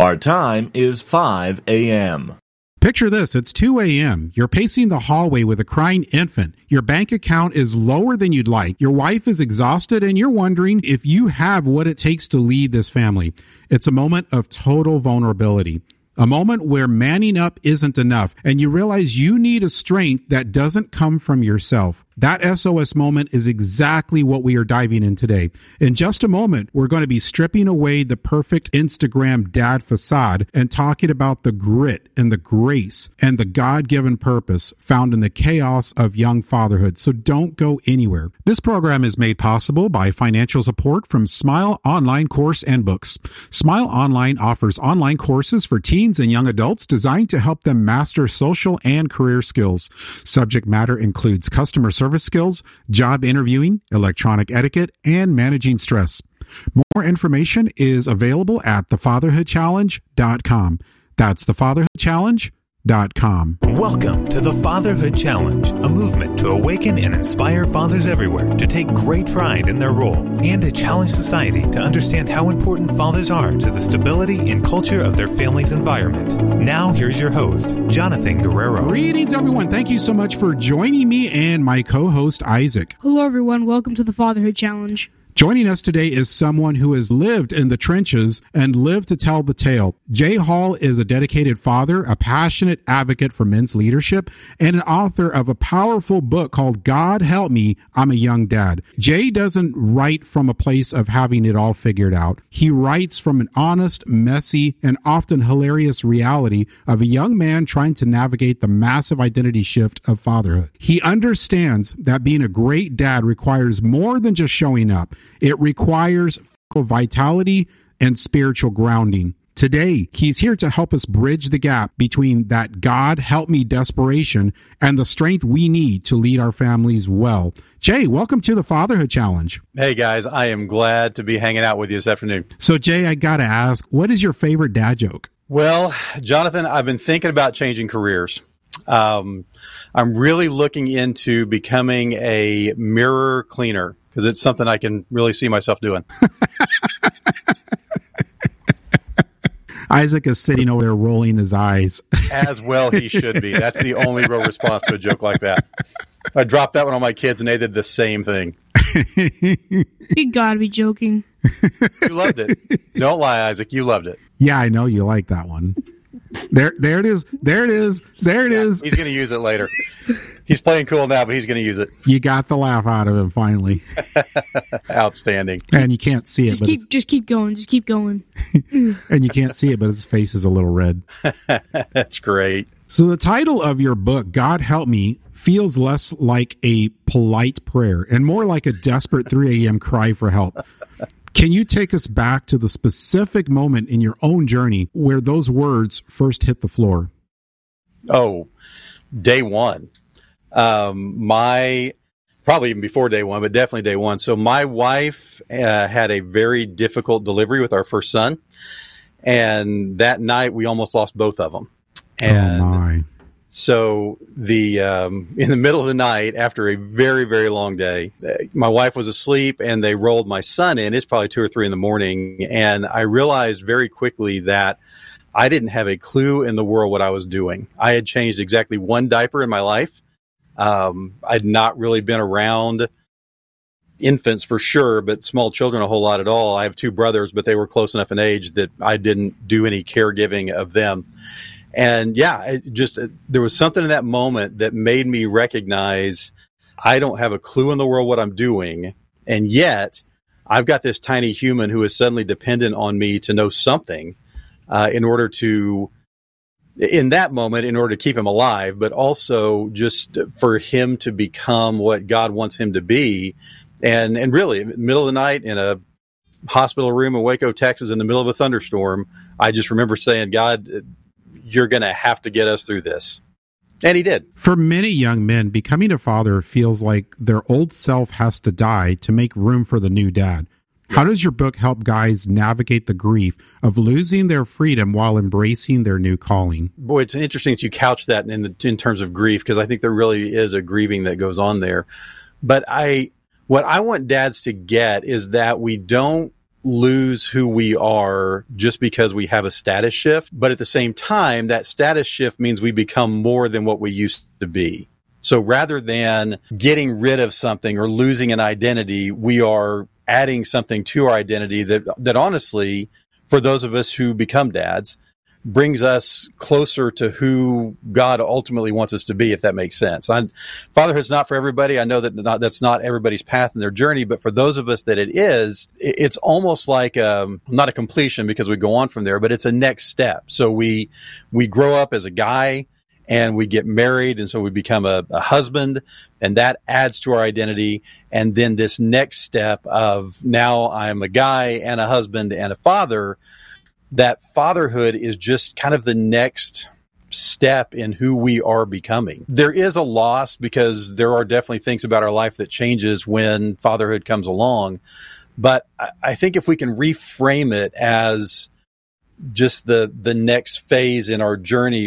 Our time is 5 a.m. Picture this, it's 2 a.m. You're pacing the hallway with a crying infant. Your bank account is lower than you'd like. Your wife is exhausted, and you're wondering if you have what it takes to lead this family. It's a moment of total vulnerability. A moment where manning up isn't enough, and you realize you need a strength that doesn't come from yourself. That SOS moment is exactly what we are diving in today. In just a moment, we're going to be stripping away the perfect Instagram dad facade and talking about the grit and the grace and the God-given purpose found in the chaos of young fatherhood. So don't go anywhere. This program is made possible by financial support from Smile Online Course and Books. Smile Online offers online courses for teens and young adults designed to help them master social and career skills. Subject matter includes customer service skills, job interviewing, electronic etiquette, and managing stress. More information is available at thefatherhoodchallenge.com. That's thefatherhoodchallenge.com. Welcome to the Fatherhood Challenge, a movement to awaken and inspire fathers everywhere to take great pride in their role and to challenge society to understand how important fathers are to the stability and culture of their family's environment. Now, here's your host, Jonathan Guerrero. Greetings, everyone. Thank you so much for joining me and my co-host, Isaac. Hello, everyone. Welcome to the Fatherhood Challenge. Joining us today is someone who has lived in the trenches and lived to tell the tale. Jay Hall is a dedicated father, a passionate advocate for men's leadership, and an author of a powerful book called God Help Me, I'm a Young Dad. Jay doesn't write from a place of having it all figured out. He writes from an honest, messy, and often hilarious reality of a young man trying to navigate the massive identity shift of fatherhood. He understands that being a great dad requires more than just showing up. It requires physical vitality and spiritual grounding. Today, he's here to help us bridge the gap between that God help me desperation and the strength we need to lead our families well. Jay, welcome to the Fatherhood Challenge. Hey guys, I am glad to be hanging out with you this afternoon. So Jay, I got to ask, what is your favorite dad joke? Well, Jonathan, I've been thinking about changing careers. I'm really looking into becoming a mirror cleaner because it's something I can really see myself doing. Isaac is sitting over there rolling his eyes. As well he should be. That's the only real response to a joke like that. I dropped that one on my kids and they did the same thing. You gotta be joking. You loved it. Don't lie, Isaac. You loved it. Yeah, I know you like that one. There it is. There it is. There it is. He's going to use it later. He's playing cool now, but he's going to use it. You got the laugh out of him finally. Outstanding. And you can't see it. Just keep going. Just keep going. And you can't see it, but his face is a little red. That's great. So the title of your book, God Help Me, feels less like a polite prayer and more like a desperate 3 a.m. cry for help. Can you take us back to the specific moment in your own journey where those words first hit the floor? Oh, day one. Probably even before day one, but definitely day one. So my wife had a very difficult delivery with our first son. And that night we almost lost both of them. And oh my. So in the middle of the night, after a very, very long day, my wife was asleep and they rolled my son in. It's probably 2 or 3 in the morning. And I realized very quickly that I didn't have a clue in the world what I was doing. I had changed exactly one diaper in my life. I'd not really been around infants for sure, but small children a whole lot at all. I have 2 brothers, but they were close enough in age that I didn't do any caregiving of them. And yeah, there was something in that moment that made me recognize I don't have a clue in the world what I'm doing. And yet I've got this tiny human who is suddenly dependent on me to know something, in order to keep him alive, but also just for him to become what God wants him to be. And really, in the middle of the night in a hospital room in Waco, Texas, in the middle of a thunderstorm, I just remember saying, God, you're going to have to get us through this. And he did. For many young men, becoming a father feels like their old self has to die to make room for the new dad. Yeah. How does your book help guys navigate the grief of losing their freedom while embracing their new calling? Boy, it's interesting that you couch that in terms of grief, because I think there really is a grieving that goes on there. But what I want dads to get is that we don't lose who we are just because we have a status shift. But at the same time, that status shift means we become more than what we used to be. So rather than getting rid of something or losing an identity, we are adding something to our identity that honestly, for those of us who become dads, brings us closer to who God ultimately wants us to be, if that makes sense. Fatherhood's not for everybody. I know that's not everybody's path in their journey, but for those of us that it is, it's almost like not a completion because we go on from there, but it's a next step. So we grow up as a guy and we get married, and so we become a husband, and that adds to our identity. And then this next step of now I'm a guy and a husband and a father, that fatherhood is just kind of the next step in who we are becoming. There is a loss because there are definitely things about our life that changes when fatherhood comes along. But I think if we can reframe it as just the next phase in our journey